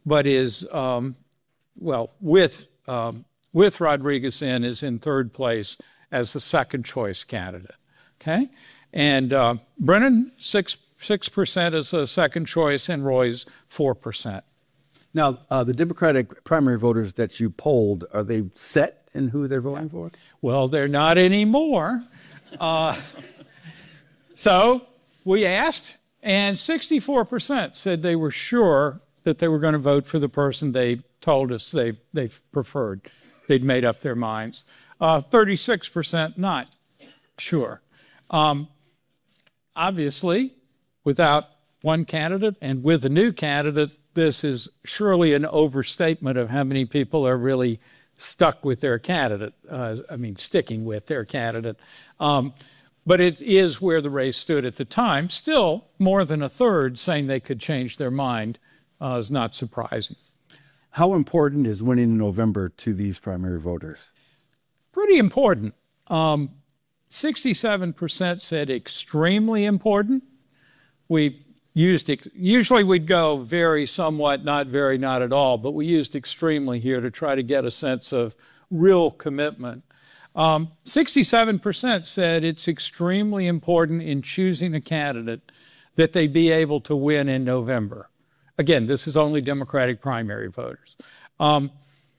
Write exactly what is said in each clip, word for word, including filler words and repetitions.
but is, um, well, with, um, with Rodriguez in, is in third place as the second choice candidate, okay? And uh, Brennan, six, six percent as a second choice, and Roy's four percent. Now, uh, the Democratic primary voters that you polled, are they set in who they're voting for? Well, they're not anymore. Uh, so we asked, and sixty-four percent said they were sure that they were going to vote for the person they told us they, they preferred. They'd made up their minds. Uh, thirty-six percent not sure. Um, obviously, without one candidate and with a new candidate, this is surely an overstatement of how many people are really stuck with their candidate. Uh, I mean, sticking with their candidate. Um, but it is where the race stood at the time. Still, more than a third saying they could change their mind uh, is not surprising. How important is winning in November to these primary voters? Pretty important. Um, sixty-seven percent said extremely important. We used, usually we'd go very, somewhat, not very, not at all, but we used extremely here to try to get a sense of real commitment. Um, sixty-seven percent said it's extremely important in choosing a candidate that they be able to win in November. Again, this is only Democratic primary voters. Um,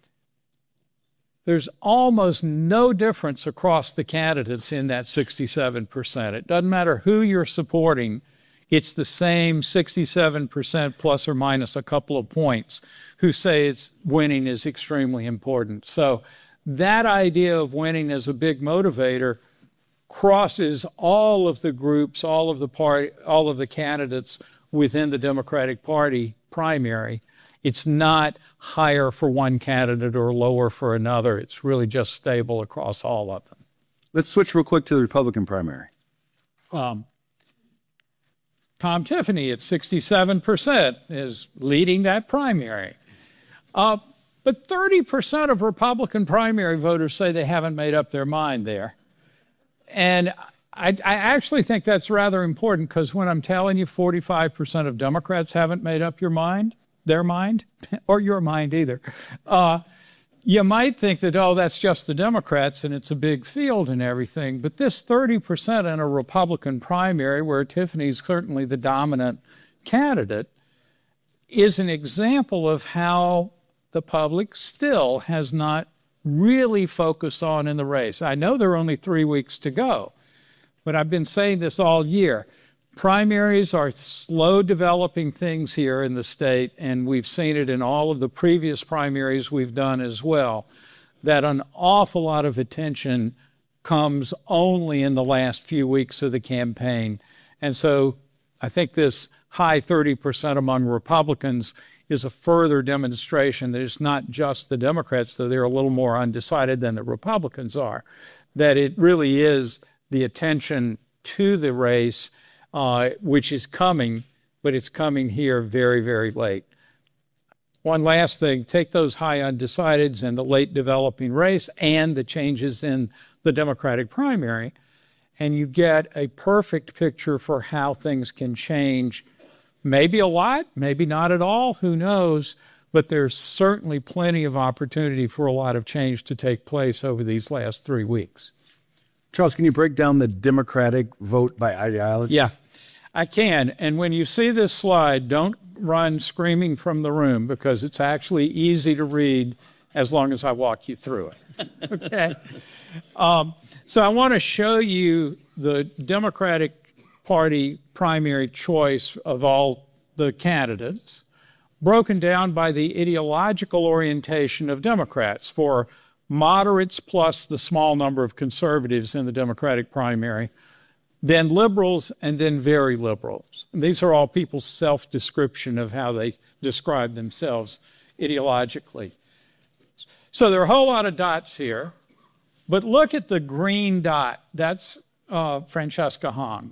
there's almost no difference across the candidates in that sixty-seven percent. It doesn't matter who you're supporting. It's the same sixty-seven percent plus or minus a couple of points who say it's winning is extremely important. So that idea of winning as a big motivator crosses all of the groups, all of the party, all of the candidates within the Democratic Party primary. It's not higher for one candidate or lower for another. It's really just stable across all of them. Let's switch real quick to the Republican primary. Um, Tom Tiffany at sixty-seven percent is leading that primary. Uh, but thirty percent of Republican primary voters say they haven't made up their mind there. And I, I actually think that's rather important, because when I'm telling you forty-five percent of Democrats haven't made up your mind, their mind, or your mind either, uh, you might think that, oh, that's just the Democrats and it's a big field and everything. But this thirty percent in a Republican primary, where Tiffany's certainly the dominant candidate, is an example of how the public still has not really focused on in the race. I know there are only three weeks to go, but I've been saying this all year. Primaries are slow developing things here in the state, and we've seen it in all of the previous primaries we've done as well, that an awful lot of attention comes only in the last few weeks of the campaign. And so I think this high thirty percent among Republicans is a further demonstration that it's not just the Democrats, though they're a little more undecided than the Republicans are, that it really is the attention to the race, uh, which is coming, but it's coming here very, very late. One last thing, take those high undecideds and the late developing race and the changes in the Democratic primary, and you get a perfect picture for how things can change. Maybe a lot, maybe not at all, who knows, but there's certainly plenty of opportunity for a lot of change to take place over these last three weeks. Charles, can you break down the Democratic vote by ideology? Yeah, I can. And when you see this slide, don't run screaming from the room, because it's actually easy to read as long as I walk you through it. Okay? Um, so I want to show you the Democratic Party primary choice of all the candidates, broken down by the ideological orientation of Democrats, for moderates plus the small number of conservatives in the Democratic primary, then liberals, and then very liberals. And these are all people's self-description of how they describe themselves ideologically. So there are a whole lot of dots here, but look at the green dot. That's uh, Francesca Hong.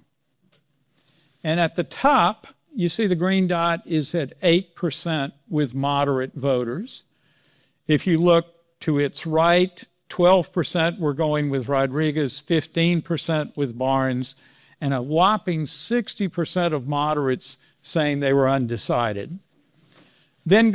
And at the top, you see the green dot is at eight percent with moderate voters. If you look to its right, twelve percent were going with Rodriguez, fifteen percent with Barnes, and a whopping sixty percent of moderates saying they were undecided. Then